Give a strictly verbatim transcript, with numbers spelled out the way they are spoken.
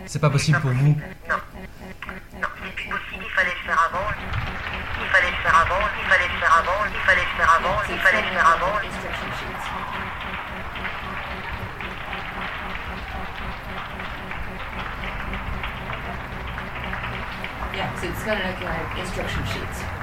C'est pas possible pour vous? Non. Non, c'est plus possible, il fallait le faire avant. Il fallait le faire avant, il fallait le faire avant, il fallait le faire avant, il fallait le faire avant. Instruction sheets. Yeah, so it's got like uh, instruction sheets.